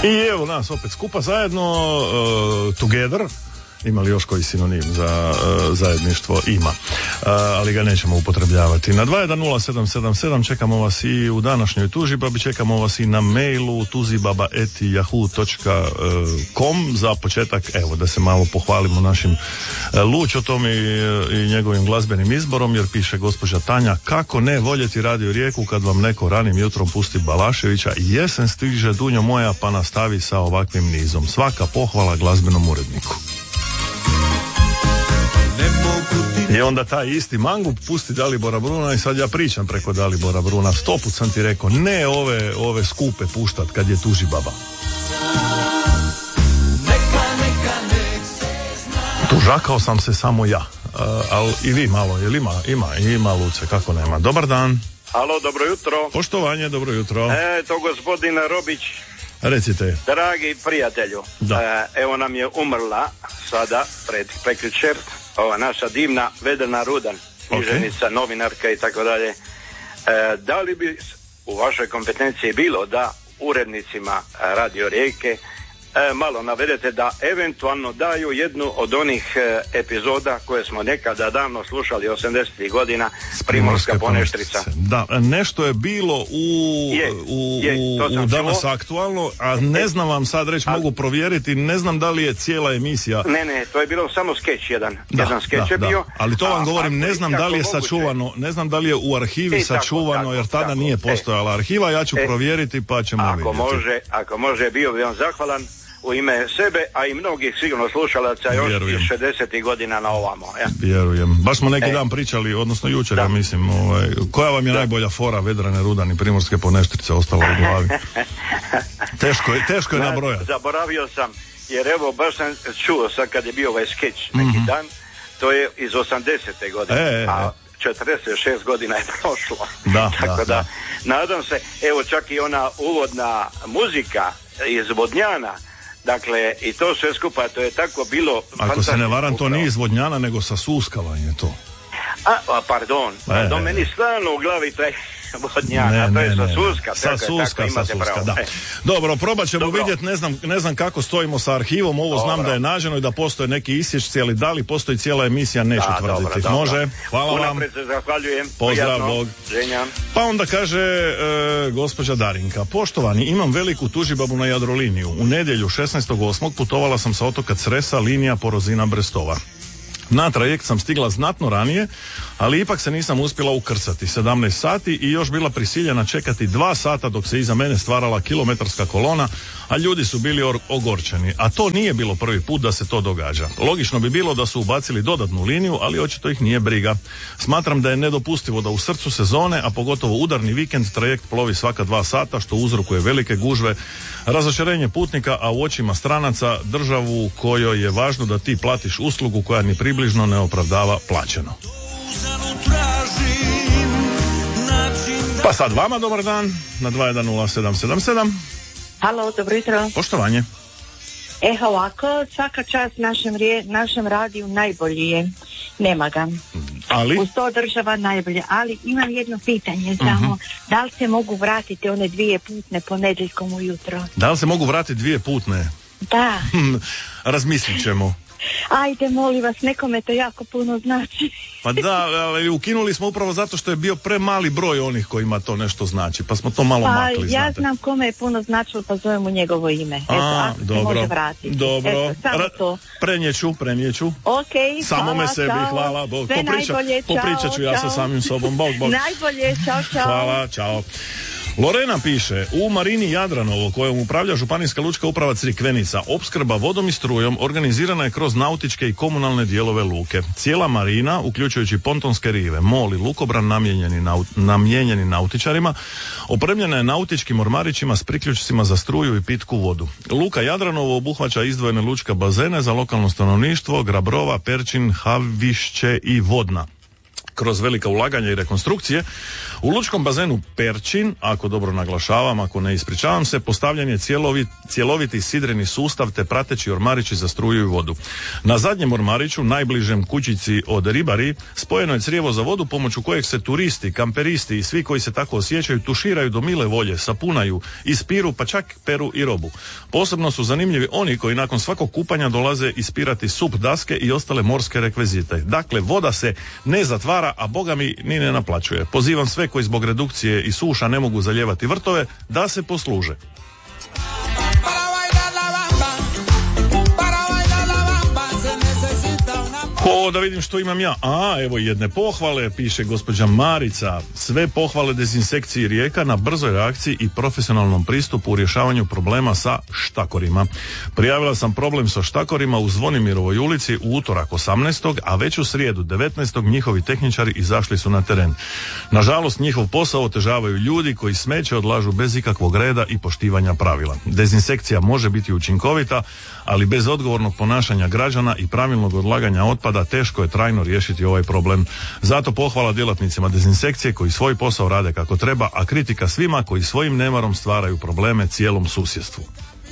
I evo nas opet skupa zajedno, together. Ima li još koji sinonim za zajedništvo? Ima. Ali ga nećemo upotrebljavati. Na 210777 čekamo vas i u današnjoj tužibabi, čekamo vas i na mailu tuzibaba@yahoo.com. Za početak, evo, da se malo pohvalimo našim Lučotom i njegovim glazbenim izborom, jer piše gospođa Tanja: kako ne voljeti Radio Rijeku kad vam neko ranim jutrom pusti Balaševića, jesen stiže Dunjo moja, pa nastavi sa ovakvim nizom. Svaka pohvala glazbenom uredniku. I onda taj isti mangup pusti Dalibora Bruna i sad ja pričam preko Dalibora Bruna. 100 put sam ti rekao, ne ove skupe puštat kad je tužibaba. Tužakao sam se samo ja. Ali i vi malo, jel ima Luce, kako nema. Dobar dan. Halo, dobro jutro. Poštovanje, dobro jutro. To gospodina Robić. Recite. Dragi prijatelju, evo nam je umrla sada prekjučer ova naša divna Vedrana Rudan, književnica, novinarka i tako dalje. Da li bi u vašoj kompetenciji bilo da urednicima Radio Rijeke malo navedete da eventualno daju jednu od onih epizoda koje smo nekada davno slušali 80. godina, Primorska poneštrica. Da, nešto je bilo u danas aktualno, a ne znam vam sad reći, mogu provjeriti, ne znam da li je cijela emisija. Ne, to je bilo samo skeč jedan skeč je bio. Ali to vam govorim, ne znam da li je sačuvano, ne znam da li je u arhivi sačuvano, jer tada nije postojala arhiva, ja ću provjeriti pa ćemo vidjeti. Ako može, bio bi vam zahvalan u ime sebe, a i mnogih sigurno slušalaca još iz 60. godina na ovamo. Ja. Vjerujem. Baš smo neki dan pričali, odnosno jučer, ja mislim, koja vam je najbolja fora Vedrane Rudan i Primorske poneštrice ostala u glavi? Teško je nabrojati. Zaboravio sam, jer evo baš sam čuo sad kad je bio ovaj skeč neki dan, to je iz 80. godine, a 46 godina je prošlo. Tako da, nadam se, evo čak i ona uvodna muzika iz Vodnjana. Dakle, i to sve skupa, to je tako bilo... Ako se ne varam, to nije iz Vodnjana, nego sa Suskava je to. Pardon, meni stalno u glavi taj Vodnjana, to je sa Suska. Sa Suska, da. Dobro, probat ćemo vidjeti, ne znam kako stojimo sa arhivom, ovo znam da je nađeno i da postoje neki isječci, ali da li postoji cijela emisija, neću tvrditi. Dobro. Može? Hvala vam. Unaprijed se zahvaljujem. Pozdrav, Bog. Ženja. Pa onda kaže gospođa Darinka: poštovani, imam veliku tužibabu na Jadroliniju. U nedjelju 16.8. putovala sam sa otoka Cresa, linija Porozina-Brestova. Na trajekt sam stigla znatno ranije, ali ipak se nisam uspjela ukrcati. 17 sati i još bila prisiljena čekati 2 sata dok se iza mene stvarala kilometarska kolona, a ljudi su bili ogorčeni. A to nije bilo prvi put da se to događa. Logično bi bilo da su ubacili dodatnu liniju, ali očito ih nije briga. Smatram da je nedopustivo da u srcu sezone, a pogotovo udarni vikend, trajekt plovi svaka 2 sata, što uzrokuje velike gužve, razočarenje putnika, a u očima stranaca državu kojoj je važno da ti platiš uslugu koja ni približno ne opravdava plaćeno. Pa sad vama dobar dan na 210777. Halo, dobro jutro. Poštovanje. Ovako, svaka čast našem radiju, najbolji je, nema ga. Ali? Uz to država najbolje, ali imam jedno pitanje samo, da li se mogu vratiti one 2 putne ponedjeljkom ujutro? Da li se mogu vratiti 2 putne? Da. Razmislit ćemo. Ajde, molim vas, nekome to jako puno znači. Pa da, ali ukinuli smo upravo zato što je bio premali broj onih kojima to nešto znači, pa smo to malo makli, ja znate. znam kome je puno značilo, pa zovem u njegovo ime. Ako dobro, se može vratiti. Dobro, samo to. Prenijeću. Ok, samo me sebi, čao. hvala, Bog. Sve najbolje, čao. Popričat ću ja sa samim sobom, Bog. Najbolje, čao. Hvala, čao. Lorena piše: u Marini Jadranovo, kojom upravlja Županijska lučka uprava Crikvenica, opskrba vodom i strujom organizirana je kroz nautičke i komunalne dijelove luke. Cijela marina, uključujući pontonske rive, mol i lukobran namijenjeni nautičarima, opremljena je nautičkim ormarićima s priključcima za struju i pitku vodu. Luka Jadranovo obuhvaća izdvojene lučke bazene za lokalno stanovništvo, Grabrova, Perčin, Havišće i Vodna. Kroz velika ulaganja i rekonstrukcije U lučkom bazenu Perčin, ako dobro naglašavam, ako ne ispričavam se, postavljen je cjeloviti sidreni sustav te prateći ormarići za struju i vodu. Na zadnjem ormariću, najbližem kućici od Ribari, spojeno je crijevo za vodu pomoću kojeg se turisti, kamperisti i svi koji se tako osjećaju tuširaju do mile volje, sapunaju, ispiru pa čak peru i robu. Posebno su zanimljivi oni koji nakon svakog kupanja dolaze ispirati sup, daske i ostale morske rekvizite. Dakle, voda se ne zatvara, a boga mi ni ne naplaćuje. Pozivam sve koji zbog redukcije i suša ne mogu zalijevati vrtove da se posluže. Da vidim što imam ja. Evo jedne pohvale, piše gospođa Marica. Sve pohvale dezinsekciji rijeka na brzoj reakciji i profesionalnom pristupu u rješavanju problema sa štakorima. Prijavila sam problem sa štakorima u Zvonimirovoj ulici u utorak 18. a već u srijedu 19. njihovi tehničari izašli su na teren. Nažalost, njihov posao otežavaju ljudi koji smeće odlažu bez ikakvog reda i poštivanja pravila. Dezinsekcija može biti učinkovita, ali bez odgovornog ponašanja građana i pravilnog odlaganja otpada teško je trajno riješiti ovaj problem. Zato pohvala djelatnicima dezinsekcije koji svoj posao rade kako treba, a kritika svima koji svojim nemarom stvaraju probleme cijelom susjedstvu.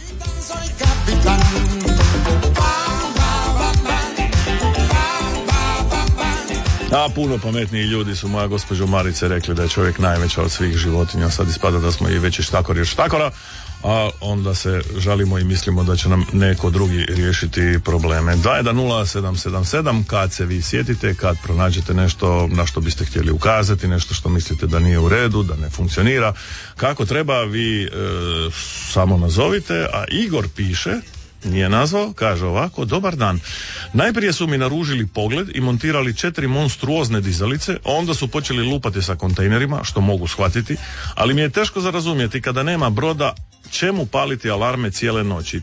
A puno pametniji ljudi su, moja gospođo Marice, rekli da je čovjek najveća od svih životinja. Sad ispada da smo i veći štakori od štakora, a onda se žalimo i mislimo da će nam neko drugi riješiti probleme. 210-777, kad se vi sjetite, kad pronađete nešto na što biste htjeli ukazati, nešto što mislite da nije u redu, da ne funkcionira kako treba, vi samo nazovite. A Igor piše, nije nazvao, kaže ovako: dobar dan. Najprije su mi naružili pogled i montirali 4 monstruozne dizalice, a onda su počeli lupati sa kontejnerima, što mogu shvatiti, ali mi je teško za razumjeti kada nema broda čemu paliti alarme cijele noći.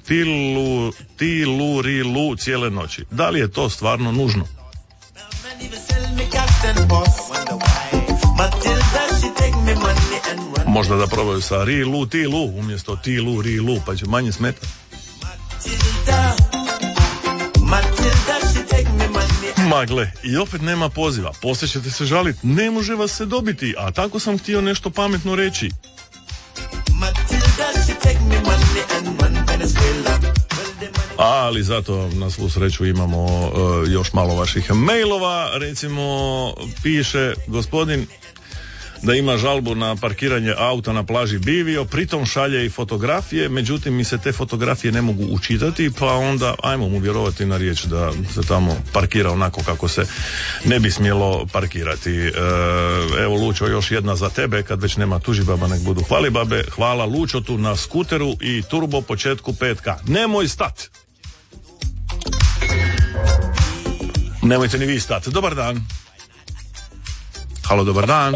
Rilu cijele noći. Da li je to stvarno nužno? Možda da probaju sa rilu umjesto rilu, pa će manje smetati. Magle, i opet nema poziva. Poslije ćete se žaliti, ne može vas se dobiti, a tako sam htio nešto pametno reći. Ali zato na svu sreću imamo još malo vaših mailova. Recimo, piše gospodin da ima žalbu na parkiranje auta na plaži Bivio, pritom šalje i fotografije, međutim mi se te fotografije ne mogu učitati, pa onda ajmo mu vjerovati na riječ da se tamo parkira onako kako se ne bi smjelo parkirati. Evo Lučo, još jedna za tebe, kad već nema tužibaba nek budu hvalibabe. Hvala Lučotu na skuteru i turbo početku 5K. Nemoj stat! Nemojte ni vi stati. Dobar dan. Halo, dobar dan.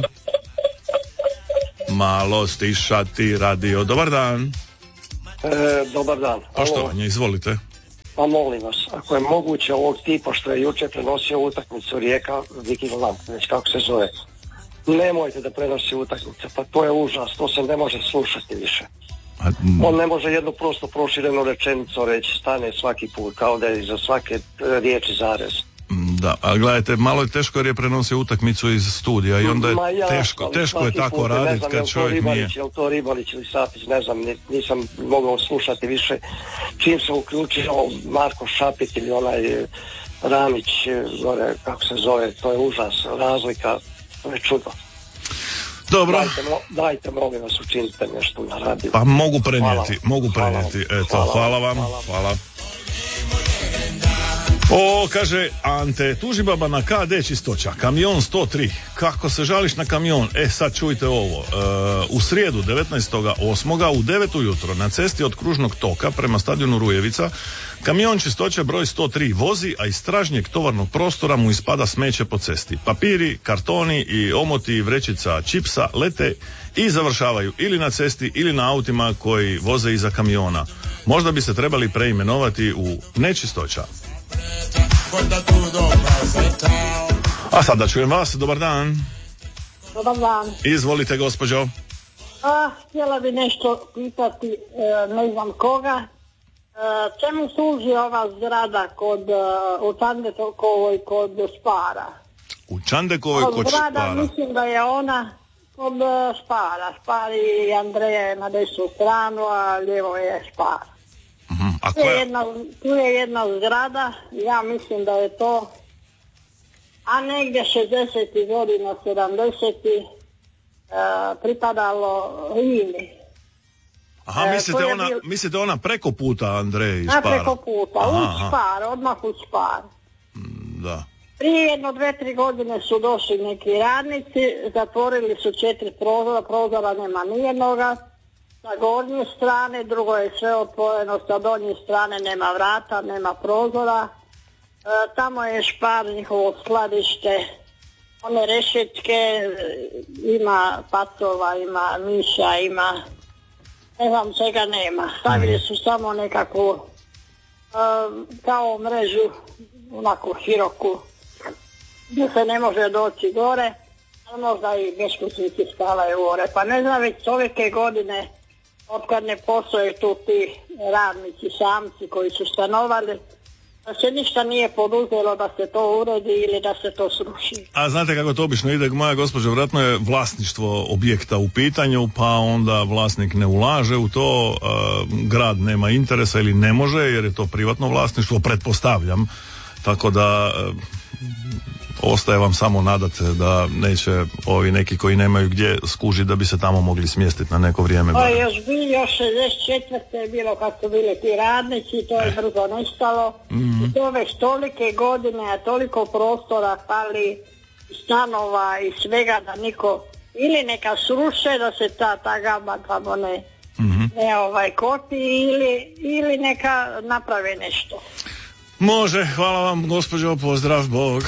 Malo stišati radio. Dobar dan. Dobar dan. Poštovanje, izvolite. Pa molim vas, ako je moguće ovog tipa što je jučer prenosio utakmicu Rijeka, Viki Lampnić, kako se zove, nemojte da prenosi utakmice, pa to je užas, to se ne može slušati više. On ne može jednu prosto proširenu rečenicu reći, stane svaki put, kao da je iza svake riječi zarez. Da, a gledajte, malo je teško jer je prenosio utakmicu iz studija i onda je teško je tako raditi kad čovjek nije. Je li to Ribalić ili Sapić, ne znam, nisam mogao slušati više. Čim se uključio Marko Šapit ili onaj Ramić, gore, kako se zove, to je užas, razlika, to je čudo. Dobro. Dajte, molim vas, učinite nešto na radiju. Pa mogu prenijeti. Eto, hvala vam. Hvala. Kaže Ante, tužibaba na KD Čistoća, kamion 103. Kako se žališ na kamion? Sad čujte ovo. U srijedu 19.8. u 9 ujutro na cesti od Kružnog toka prema stadionu Rujevica kamion Čistoća broj 103 vozi, a iz stražnjeg tovarnog prostora mu ispada smeće po cesti. Papiri, kartoni i omoti vrećica čipsa lete i završavaju ili na cesti ili na autima koji voze iza kamiona. Možda bi se trebali preimenovati u nečistoća. A sada čujem vas, dobar dan. Dobar dan. Izvolite, gospođo. Htjela bi nešto pitati, ne znam koga. Čemu služi ova zgrada u Čandekovoj kod Spara? U Čandekovoj kod Spara? Spara. Mislim da je ona Kod Spara. Spar i Andreja je na desnu stranu, a lijevo je Spar. A Tu je jedna zgrada, ja mislim da je to, a negdje 60. godina, 70. Pripadalo Lini. Aha, mislite ona preko puta Andrej iz Spara? Preko puta, Spar, odmah u Spar. Da. Prije 1-2-3 godine su došli neki radnici, zatvorili su 4 prozora nema nijednoga, sa gornje strane, drugo je sve otvoreno, sa donje strane nema vrata, nema prozora, tamo je Spar, njihovo skladište, one rešetke, ima pacova, ima miša, ima, ne znam čega nema, stavili su samo nekakvu, kao mrežu, onako široku, gdje se ne može doći gore, ali možda i beskućnici spavaju gore. Pa ne znam, već tolike godine, otkad ne postoje tu ti radnici, samci koji su stanovali, da se ništa nije poduzelo da se to uredi ili da se to sruši. A znate kako to obično ide, moja gospođo, vjerojatno je vlasništvo objekta u pitanju, pa onda vlasnik ne ulaže u to, grad nema interesa ili ne može, jer je to privatno vlasništvo, pretpostavljam, tako da ostaje vam samo nadate da neće ovi neki koji nemaju gdje skužiti da bi se tamo mogli smjestiti na neko vrijeme. Još 64. je bilo kad su bili ti radnici, to je brzo nestalo. I to već tolike godine, a toliko prostora fali, stanova i svega da niko, ili neka sruše da se ta gamba tamo ne koti, ili neka naprave nešto. Može, hvala vam gospođo, pozdrav, Bog.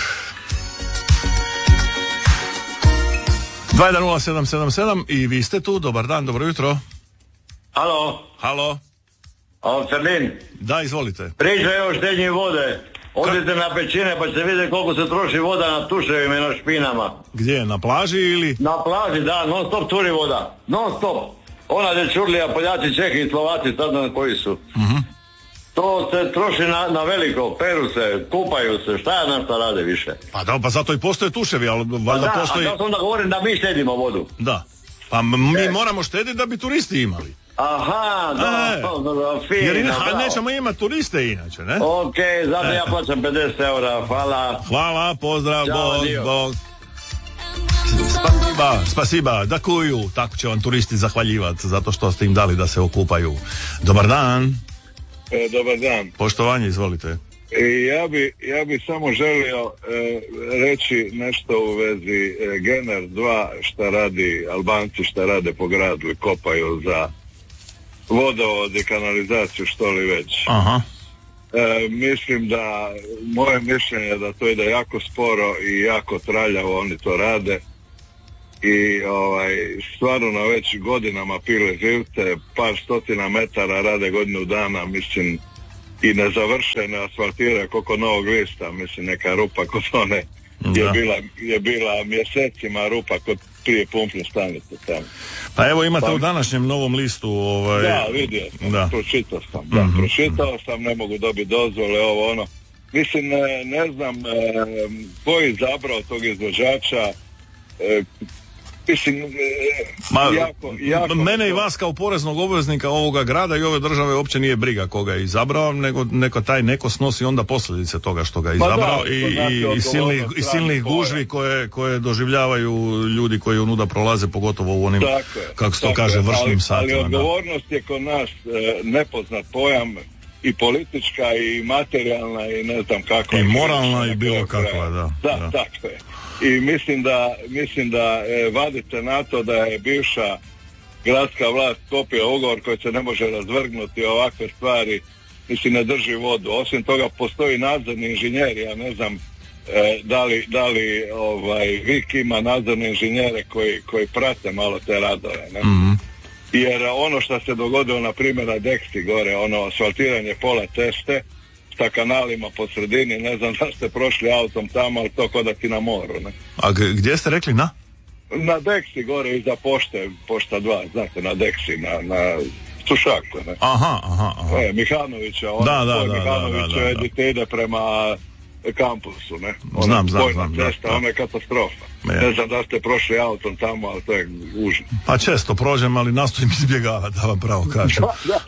2107777 i vi ste tu, dobar dan, dobro jutro. Halo. Crnin. Da, izvolite. Priča je o štednji vode. Odite na Pećine pa ćete vidjeti koliko se troši voda na tuševima i na špinama. Gdje, na plaži ili? Na plaži, da, non stop curi voda. Non stop. Ona dečurlija, Poljaci, Čehi i Slovaci, sad na koji su. To se troši na veliko, peru se, kupaju se, šta ja nam šta rade više. Pa da, pa zato i postoje tuševi, ali valjda postoji... Da, a da onda govorim da mi štedimo vodu. Da, pa mi moramo štediti da bi turisti imali. Aha, da, fino. Jer nećemo imati turiste inače, ne? Ok, zato ja plaćam 50 eura, hvala. Hvala, pozdrav, Bog. Spasiba, dakuju, tako će vam turisti zahvaljivati zato što ste im dali da se okupaju. Dobar dan. Dobar dan. Poštovanje, izvolite. Ja bi samo želio reći nešto u vezi Gener 2, šta radi Albanci, šta rade po gradu i kopaju za vodovod i kanalizaciju, što li već. Aha. Mislim da, moje mišljenje je da to ide jako sporo i jako traljavo, oni to rade. I stvarno na već godinama pile živce, par stotina metara rade godinu dana, mislim, i ne završe, ne asfaltira koliko Novog lista, mislim, neka rupa kod one je bila mjesecima rupa kod prije pumpne stanice tamo. Pa evo imate u današnjem Novom listu Da, vidio sam, pročitao sam, ne mogu dobiti dozvole, ovo ono. Mislim, ne znam koji izabrao tog izvođača, mislim, jako mene i vas kao poreznog obveznika ovoga grada i ove države uopće nije briga koga je izabrao, nego taj neko snosi onda posljedice toga što ga je izabrao i silnih gužvi koje doživljavaju ljudi koji onuda prolaze, pogotovo u onim, kako se to kaže, vršnim satima. Ali odgovornost je kod nas nepoznat pojam, i politička i materijalna i ne znam kakva. I moralna i bilo kakva, da. Tako je. I mislim da vadite na to da je bivša gradska vlast kopija ugovor koji se ne može razvrgnuti, ovakve stvari, mislim, ne drži vodu. Osim toga postoji nadzorni inženjeri, ja ne znam da li VIK ima nadzorne inženjere koji prate malo te radove, ne? Jer ono što se dogodilo na primjer na Deksi gore, ono asfaltiranje pola ceste sa kanalima po sredini, ne znam da ste prošli autom tamo, ali to kod da ti na moru, ne? A gdje ste rekli, na? Na Deksi gore iza pošta 2, znate, na Deksi, na Sušaku, ne? Aha. Mihanovića, Mihanovića, ide prema kampusu, ne? Znam. Cesta, ona je katastrofa. Ne znam da ste prošli autom tamo, ali to je užas. Pa često prođem, ali nastojim izbjegavati, da vam pravo kažem.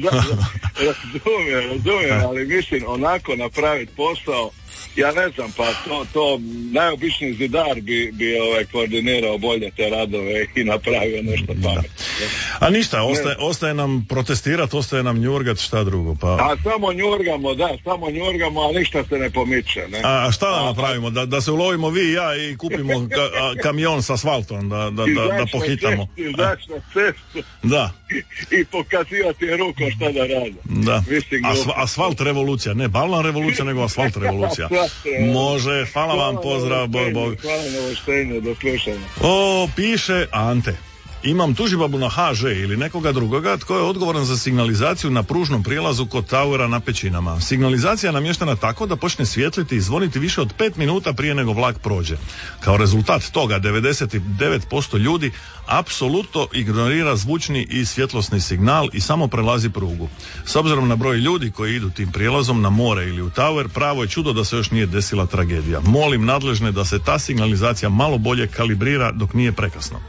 Razumijem, ali mislim, onako napraviti posao, ja ne znam, pa to najobičniji zidar bi koordinirao bolje te radove i napravio nešto pametno. A ništa, ostaje nam protestirati, ostaje nam njurgat, šta drugo, pa... A samo njurgamo, a ništa se ne pomiče, ne? A šta da napravimo? Da se ulovimo vi i ja i kupimo kamion s asfaltom, da pohitamo. Izaći na cestu. Da. I pokazivati rukom šta da rade. Da. Asfalt revolucija, ne balvan revolucija, nego asfalt revolucija. Može, hvala vam, pozdrav, bog. Hvala na uštenju, do slušanja. Piše Ante. Imam tužibabu na HŽ ili nekoga drugoga tko je odgovoran za signalizaciju na pružnom prijelazu kod Towera na Pećinama. Signalizacija je namještena tako da počne svijetliti i zvoniti više od 5 minuta prije nego vlak prođe. Kao rezultat toga 99% ljudi apsolutno ignorira zvučni i svjetlosni signal i samo prelazi prugu. S obzirom na broj ljudi koji idu tim prijelazom na more ili u Tower, pravo je čudo da se još nije desila tragedija. Molim nadležne da se ta signalizacija malo bolje kalibrira dok nije prekasno.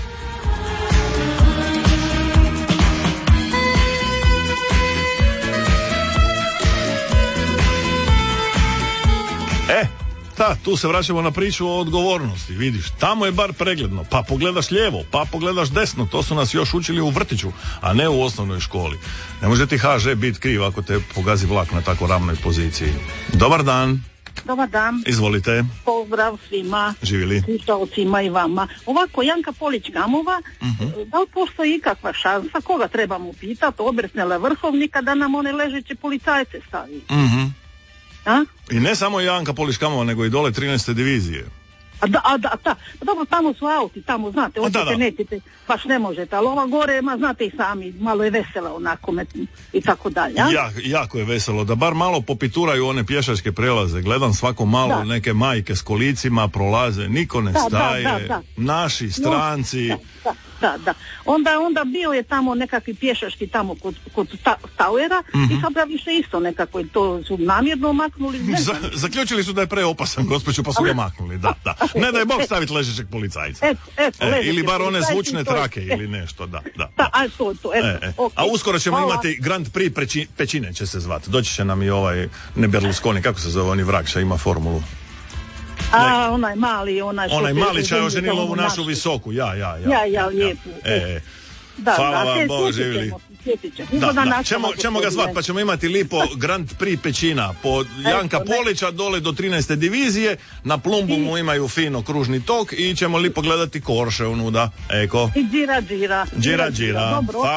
Tu se vraćamo na priču o odgovornosti. Vidiš, tamo je bar pregledno. Pa pogledaš lijevo, pa pogledaš desno. To su nas još učili u vrtiću, a ne u osnovnoj školi. Ne može ti HŽ biti kriv ako te pogazi vlak na tako ravnoj poziciji. Dobar dan. Dobar dan. Izvolite. Pozdrav svima. Živjeli. Slušalcima i vama. Ovako, Janka Polić-Gamova, da li postoji ikakva šansa, koga trebamo pitati, Obersnela Vrhovnika, da nam one ležeće policajce stavi? A? I ne samo Janka Polić-Gamova, nego i dole 13. divizije. Dobro, tamo su auti, tamo znate, hoćete, nećete, baš ne možete, ali ova gore, znate i sami, malo je vesela onako i tako dalje. Jako je veselo, da bar malo popituraju one pješačke prelaze, gledam svako malo neke majke s kolicima prolaze, niko ne staje, naši stranci. Da. Onda bio je tamo nekakvi pješački tamo kod Towera i sada više isto nekako to su namjerno maknuli. Zaključili su da je preopasan, gospođu, pa su ga maknuli, da. Ne daj Bog staviti ležećeg policajca. Ili bar one zvučne trake ili nešto, da. A uskoro ćemo imati Grand Prix Pećine će se zvati. Doći će nam i ne Berlusconi, kako se zove oni vrag, što ima formulu. Onaj mali čaj oženilo ovu našu visoku, ja, lijepu. Hvala vam, Bog živjeli. Ćemo ga zvati, pa ćemo imati lipo Grand Prix Pećina po Janka Polića dole do 13. divizije, na Plumbumu imaju fino kružni tok i ćemo lipo gledati Korše onuda, eko. I Đira. Đira.